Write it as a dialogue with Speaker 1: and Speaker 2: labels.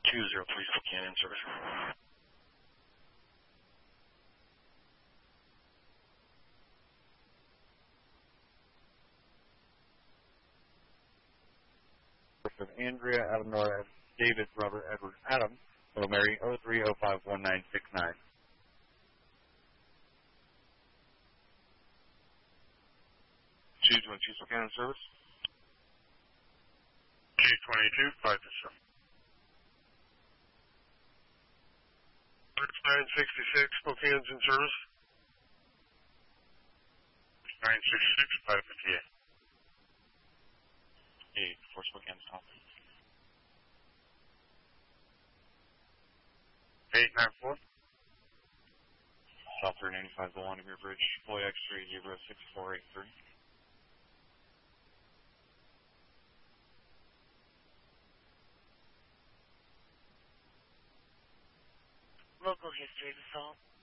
Speaker 1: 203 Spokane in service.
Speaker 2: Of Andrea, Adam, Nora, David, Robert, Edward, Adam, Little Mary, 03051969.
Speaker 1: 222 Spokane in service.
Speaker 3: 222, 5 to 7. 966, Spokane's in service. 966, 5 to
Speaker 1: 8 for Spokane stop.
Speaker 3: 894.
Speaker 1: South 395, the Wandermere Bridge, Floyd X3, Zebra 6483.
Speaker 4: Local history of assault.